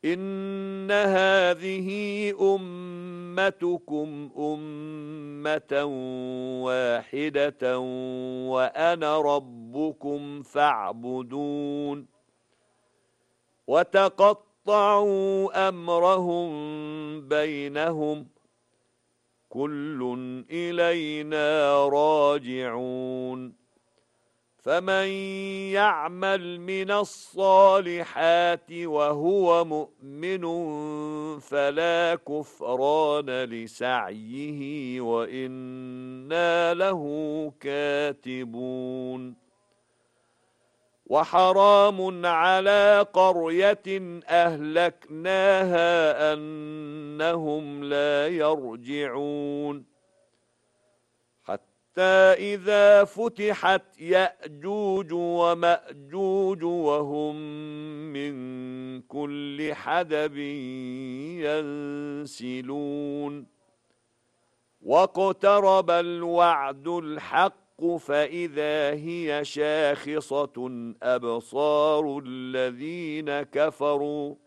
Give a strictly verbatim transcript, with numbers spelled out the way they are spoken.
إن هذه أمتكم أمة واحدة وأنا ربكم فاعبدون وتقطعوا أمرهم بينهم كل إلينا راجعون فمن يعمل من الصالحات وهو مؤمن فلا كفران لسعيه وإنا له كاتبون وحرام على قرية أهلكناها أنهم لا يرجعون حتى إذا فتحت يأجوج ومأجوج وهم من كل حدب ينسلون واقترب الوعد الحق فإذا هي شاخصة أبصار الذين كفروا